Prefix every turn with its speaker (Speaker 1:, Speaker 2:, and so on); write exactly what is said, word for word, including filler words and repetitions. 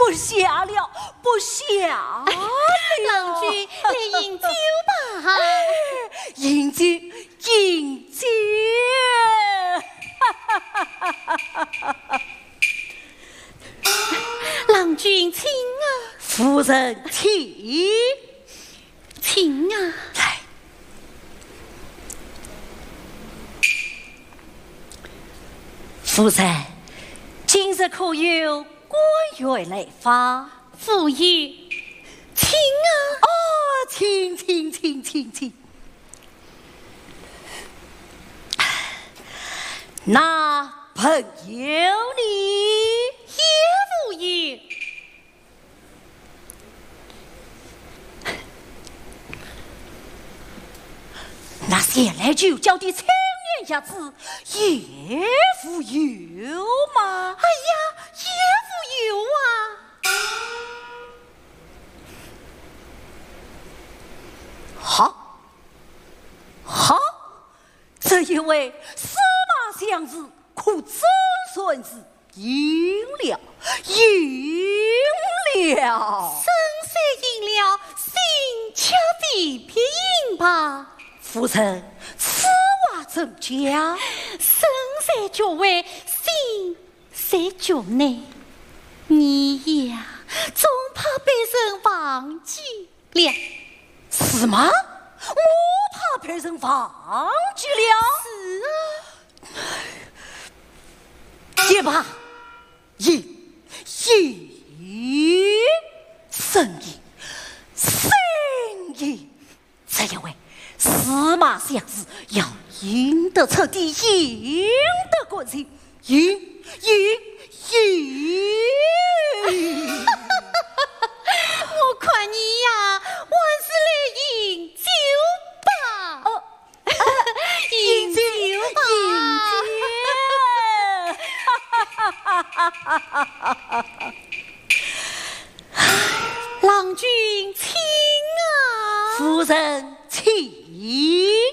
Speaker 1: 不下了，不下了。
Speaker 2: 郎君，来饮酒吧。
Speaker 1: 饮酒，饮酒。
Speaker 2: 郎君，请啊！
Speaker 1: 夫人，请，
Speaker 2: 请啊！
Speaker 1: 来，夫人，今日可有官员来访？
Speaker 2: 妇女，请啊！
Speaker 1: 哦，请请请请请。那朋友你
Speaker 2: 也无语。
Speaker 1: 那先来就教的青年伢子也无有吗？
Speaker 2: 哎呀，也无有啊！
Speaker 1: 好，好，这一位司马相子可真算是赢了，赢了！
Speaker 2: 生谁赢了，心却比别赢吧。
Speaker 1: 夫人，此话怎讲？
Speaker 2: 生谁就为心谁就呢？你呀，总怕被人忘记了。
Speaker 1: 是吗？我怕被人忘记了。
Speaker 2: 是啊。
Speaker 1: 也罢，赢赢胜赢胜赢，这一位司马相子要赢得彻底，赢得过去，赢赢赢！
Speaker 2: 我看你呀，还是来饮酒吧。
Speaker 1: 哦，
Speaker 2: 饮酒吧，郎君请啊！
Speaker 1: 夫人请。